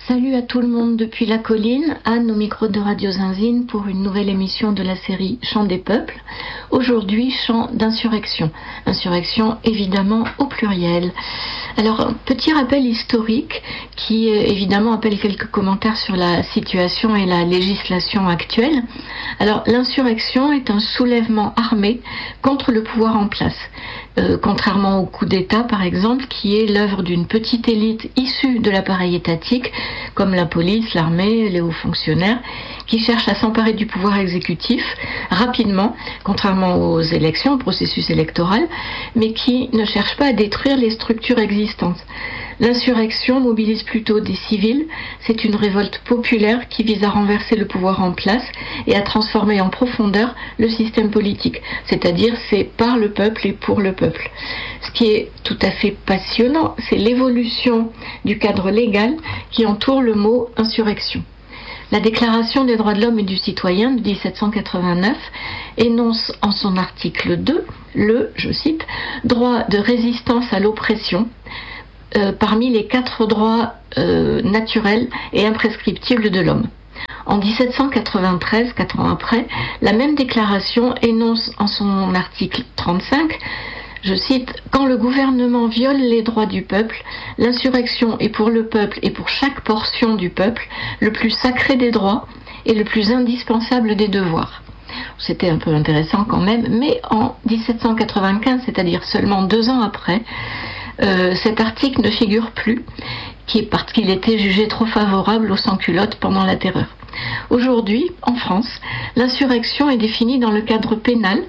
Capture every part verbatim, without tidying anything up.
Salut à tout le monde depuis la colline, Anne au micro de Radio Zinzine pour une nouvelle émission de la série Chant des peuples. Aujourd'hui, chant d'insurrection. Insurrection évidemment au pluriel. Alors, un petit rappel historique qui évidemment appelle quelques commentaires sur la situation et la législation actuelle. Alors, l'insurrection est un soulèvement armé contre le pouvoir en place. Euh, contrairement au coup d'État, par exemple, qui est l'œuvre d'une petite élite issue de l'appareil étatique, comme la police, l'armée, les hauts fonctionnaires, qui cherchent à s'emparer du pouvoir exécutif rapidement, contrairement aux élections, au processus électoral, mais qui ne cherchent pas à détruire les structures existantes. L'insurrection mobilise plutôt des civils, c'est une révolte populaire qui vise à renverser le pouvoir en place et à transformer en profondeur le système politique, c'est-à-dire c'est par le peuple et pour le peuple. Ce qui est tout à fait passionnant, c'est l'évolution du cadre légal qui entoure le mot insurrection. La Déclaration des droits de l'homme et du citoyen de dix-sept cent quatre-vingt-neuf énonce en son article deux le, je cite, droit de résistance à l'oppression euh, parmi les quatre droits euh, naturels et imprescriptibles de l'homme. En dix-sept cent quatre-vingt-treize, quatre ans après, la même déclaration énonce en son article trente-cinq, je cite, « Quand le gouvernement viole les droits du peuple, l'insurrection est pour le peuple et pour chaque portion du peuple le plus sacré des droits et le plus indispensable des devoirs. » C'était un peu intéressant quand même, mais en dix-sept cent quatre-vingt-quinze, c'est-à-dire seulement deux ans après, euh, cet article ne figure plus, qui est parce qu'il était jugé trop favorable aux sans-culottes pendant la Terreur. Aujourd'hui, en France, l'insurrection est définie dans le cadre pénal,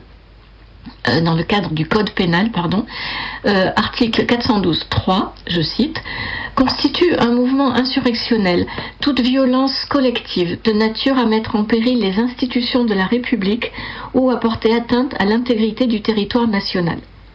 Euh, dans le cadre du code pénal, pardon, euh, article quatre cent douze trois, je cite, constitue un mouvement insurrectionnel, toute violence collective de nature à mettre en péril les institutions de la République ou à porter atteinte à l'intégrité du territoire national.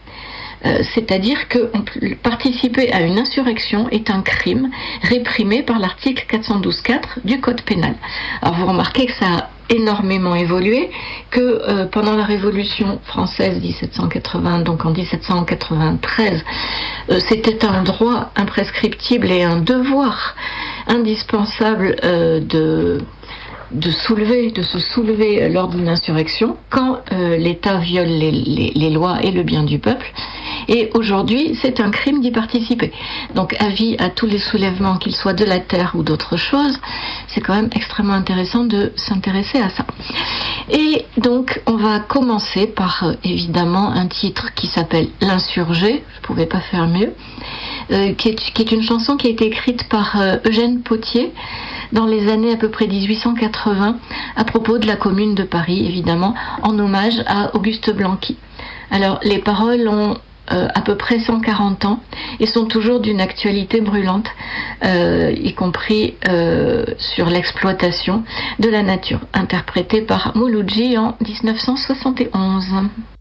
Euh, c'est-à-dire que participer à une insurrection est un crime réprimé par l'article quatre cent douze quatre du Code pénal. Alors vous remarquez que ça a énormément évolué, que euh, pendant la Révolution française dix-sept cent quatre-vingts, donc en dix-sept cent quatre-vingt-treize, euh, c'était un droit imprescriptible et un devoir indispensable euh, de... de soulever, de se soulever lors d'une insurrection quand euh, l'État viole les, les, les lois et le bien du peuple. Et aujourd'hui, c'est un crime d'y participer. Donc, avis à tous les soulèvements, qu'ils soient de la terre ou d'autres choses, c'est quand même extrêmement intéressant de s'intéresser à ça. Et donc, on va commencer par, euh, évidemment, un titre qui s'appelle « L'insurgé », je ne pouvais pas faire mieux, euh, qui, est, qui est une chanson qui a été écrite par euh, Eugène Pottier, dans les années à peu près dix-huit cent quatre-vingts, à propos de la Commune de Paris, évidemment, en hommage à Auguste Blanqui. Alors, les paroles ont euh, à peu près cent quarante ans et sont toujours d'une actualité brûlante, euh, y compris euh, sur l'exploitation de la nature, interprétée par Mouloudji en dix-neuf cent soixante et onze.